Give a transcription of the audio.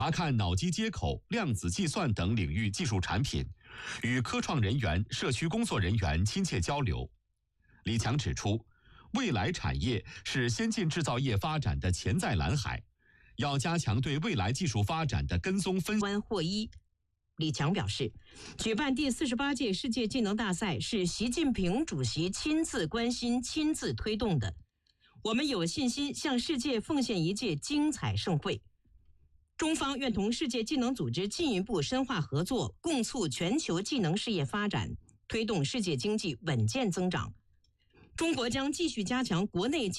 查看脑机接口、量子计算等领域技术产品，与科创人员、社区工作人员亲切交流。李强指出，未来产业是先进制造业发展的潜在蓝海，要加强对未来技术发展的跟踪分析。 获益。李强表示，举办第48届世界技能大赛是习近平主席亲自关心、亲自推动的，我们有信心向世界奉献一届精彩盛会。中方愿同世界技能组织进一步深化合作，共促全球技能事业发展，推动世界经济稳健增长。中国将继续加强国内